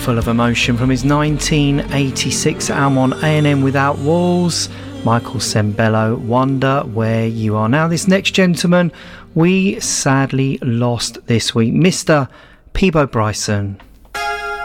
full of emotion from his 1986 album on A&M Without Walls. Michael Sembello, Wonder Where You Are. Now, this next gentleman we sadly lost this week, Mr. Peabo Bryson.